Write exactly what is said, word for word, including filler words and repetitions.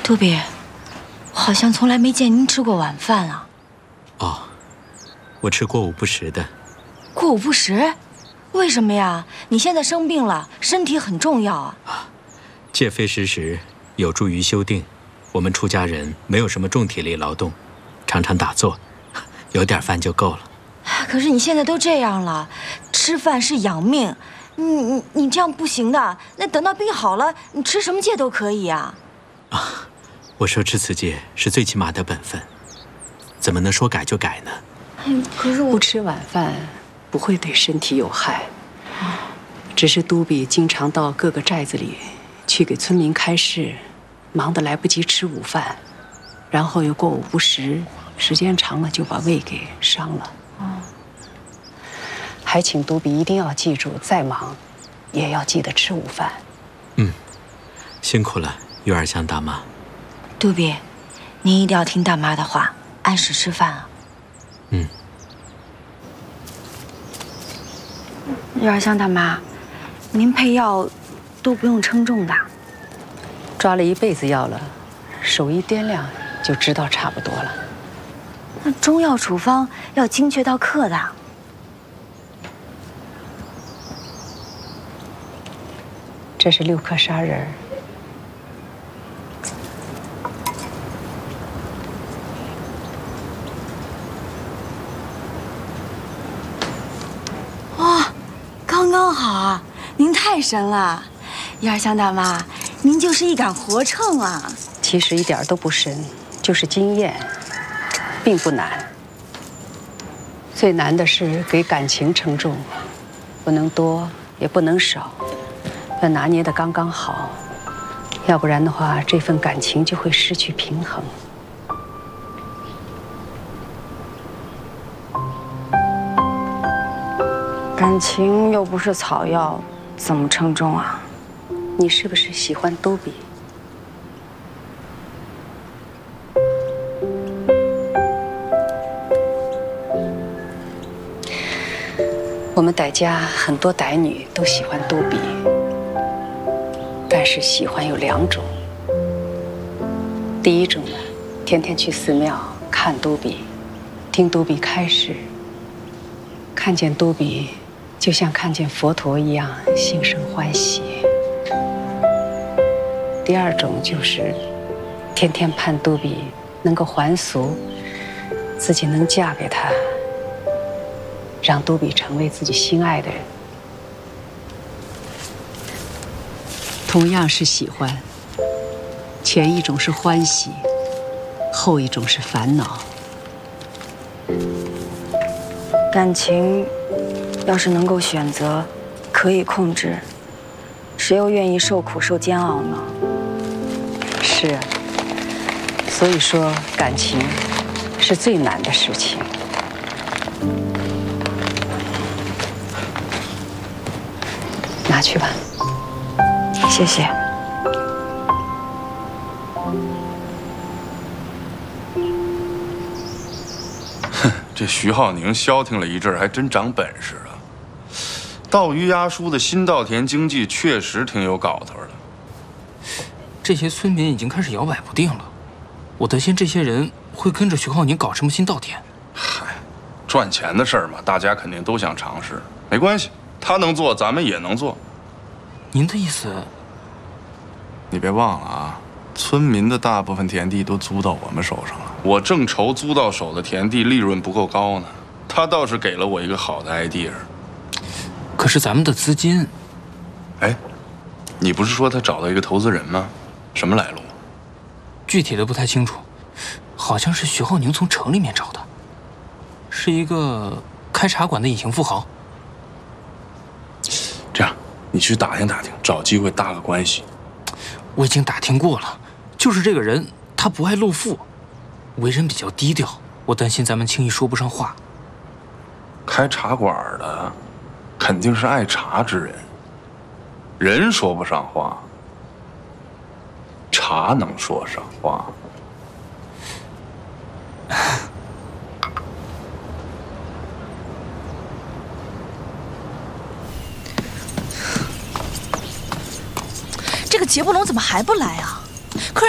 杜比，我好像从来没见您吃过晚饭啊。 哦，我吃过午不食的。 过午不食？为什么呀？你现在生病了，身体很重要啊。 啊，戒非食时有助于修定。我们出家人没有什么重体力劳动，常常打坐，有点饭就够了。 可是你现在都这样了，吃饭是养命，你你你这样不行的。那等到病好了，你吃什么戒都可以啊。 啊，我受持此戒是最起码的本分，怎么能说改就改呢？ 哎，可是我不吃晚饭不会对身体有害，只是都比经常到各个寨子里去给村民开示，忙得来不及吃午饭，然后又过午不食，时间长了就把胃给伤了。还请都比一定要记住，再忙也要记得吃午饭。 嗯，辛苦了，月儿香大妈。 杜比，您一定要听大妈的话，按时吃饭啊。 嗯。 月儿香大妈，您配药都不用称重的。 抓了一辈子药了，手一掂量就知道差不多了。 那中药处方要精确到克的。 这是六颗砂仁儿。 哇，刚刚好啊！您太神了，月儿香大妈，您就是一杆活秤啊！ 其实一点都不深，就是经验，并不难。最难的是给感情称重，不能多，也不能少。要拿捏得刚刚好，要不然的话，这份感情就会失去平衡。 感情又不是草药，怎么称重啊？ 你是不是喜欢都比？我们傣家很多傣女都喜欢都比。但是喜欢有两种，第一种呢，天天去寺庙看都比，听都比开示，看见都比就像看见佛陀一样心生欢喜。第二种就是天天盼都比能够还俗，自己能嫁给他，让都比成为自己心爱的人。同样是喜欢，前一种是欢喜，后一种是烦恼。 感情要是能够选择，可以控制，谁又愿意受苦受煎熬呢？ 是啊，所以说感情是最难的事情。拿去吧。 谢谢。 哼，这徐浩宁消停了一阵，还真长本事啊！道鱼鸭叔的新稻田经济确实挺有搞头的。 这些村民已经开始摇摆不定了，我担心这些人会跟着徐浩宁搞什么新稻田。 嗨，赚钱的事儿嘛，大家肯定都想尝试。没关系，他能做，咱们也能做。 您的意思？ 你别忘了啊，村民的大部分田地都租到我们手上了。我正愁租到手的田地利润不够高呢，他倒是给了我一个好的 idea。 可是咱们的资金…… 哎，你不是说他找到一个投资人吗？什么来路？ 具体的不太清楚，好像是徐浩宁从城里面找的，是一个开茶馆的隐形富豪。 这样，你去打听打听，找机会搭个关系。 我已经打听过了，就是这个人，他不爱露富，为人比较低调，我担心咱们轻易说不上话。 开茶馆的，肯定是爱茶之人。人说不上话，茶能说上话。 这个杰波龙怎么还不来啊？